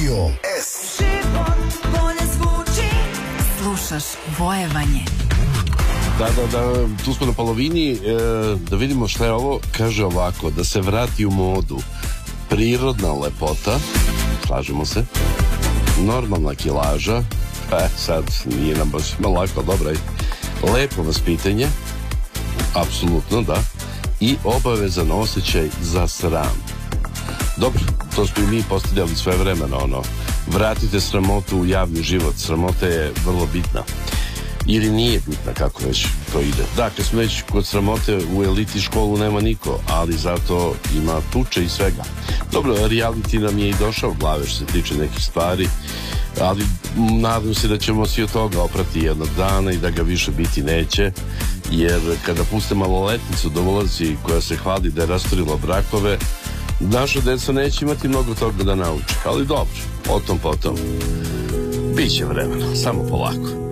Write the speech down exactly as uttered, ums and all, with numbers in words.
Radio S. Slušaš Vojevanje. Da, da, da, tu smo na polovini, e, da vidimo šta je ovo. Kaže ovako, da se vrati u modu prirodna lepota, slažemo se, normalna kilaža, pa sad nije nam baš lako, dobra, lepo vaspitanje, apsolutno da, i obavezan osjećaj za sram. Dobro, to smo i mi postavljali sve vremena, ono, vratite sramotu u javni život, sramota je vrlo bitna. Ili nije bitna, kako već to ide. Dakle, smo već kod sramote, u eliti školu nema niko, ali zato ima tuče i svega. Dobro, reality nam je i došao u glave što se tiče nekih stvari, ali nadam se da ćemo svi od toga oprati jednog dana i da ga više biti neće, jer kada puste maloletnicu do ulici koja se hvali da je rasturila brakove, naša deca neće imati mnogo toga da nauče. Ali dobro, o tom potom. Biće vremena, samo polako.